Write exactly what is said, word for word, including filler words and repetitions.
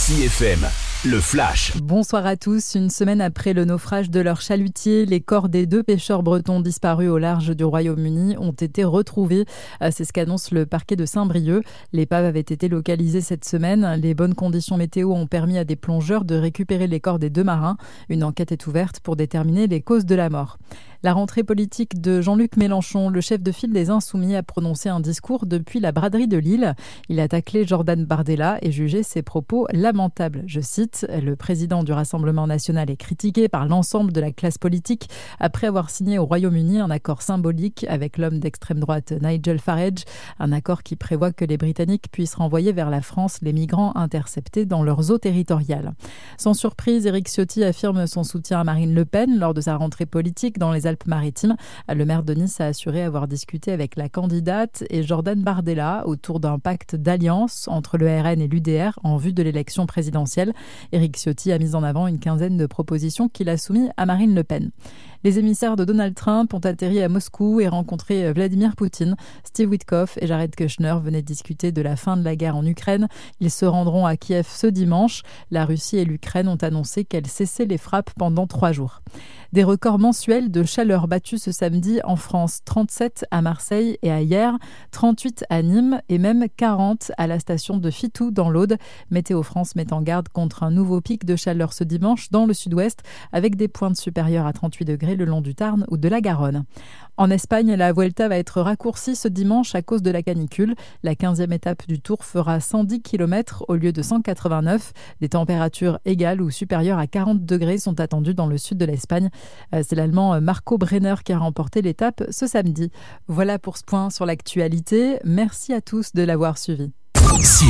Dixie F M, le flash. Bonsoir à tous. Une semaine après le naufrage de leur chalutier, les corps des deux pêcheurs bretons disparus au large du Royaume-Uni ont été retrouvés. C'est ce qu'annonce le parquet de Saint-Brieuc. L'épave avait été localisée cette semaine. Les bonnes conditions météo ont permis à des plongeurs de récupérer les corps des deux marins. Une enquête est ouverte pour déterminer les causes de la mort. La rentrée politique de Jean-Luc Mélenchon, le chef de file des Insoumis, a prononcé un discours depuis la braderie de Lille. Il a taclé Jordan Bardella et jugé ses propos lamentables. Je cite, « Le président du Rassemblement national est critiqué par l'ensemble de la classe politique après avoir signé au Royaume-Uni un accord symbolique avec l'homme d'extrême droite Nigel Farage, un accord qui prévoit que les Britanniques puissent renvoyer vers la France les migrants interceptés dans leurs eaux territoriales. » Sans surprise, Éric Ciotti affirme son soutien à Marine Le Pen lors de sa rentrée politique dans les Alpes-Maritimes. Le maire de Nice a assuré avoir discuté avec la candidate et Jordan Bardella autour d'un pacte d'alliance entre le R N et l'U D R en vue de l'élection présidentielle. Éric Ciotti a mis en avant une quinzaine de propositions qu'il a soumises à Marine Le Pen. Les émissaires de Donald Trump ont atterri à Moscou et rencontré Vladimir Poutine. Steve Witkoff et Jared Kushner venaient discuter de la fin de la guerre en Ukraine. Ils se rendront à Kiev ce dimanche. La Russie et l'Ukraine ont annoncé qu'elles cessaient les frappes pendant trois jours. Des records mensuels de chaleur battus ce samedi en France. trente-sept à Marseille et à Hyères, trente-huit à Nîmes et même quarante à la station de Fitou dans l'Aude. Météo France met en garde contre un nouveau pic de chaleur ce dimanche dans le sud-ouest avec des pointes supérieures à trente-huit degrés le long du Tarn ou de la Garonne. En Espagne, la Vuelta va être raccourcie ce dimanche à cause de la canicule. La quinzième étape du Tour fera cent dix kilomètres au lieu de cent quatre-vingt-neuf. Des températures égales ou supérieures à quarante degrés sont attendues dans le sud de l'Espagne. C'est l'Allemand Marco Brenner qui a remporté l'étape ce samedi. Voilà pour ce point sur l'actualité. Merci à tous de l'avoir suivi.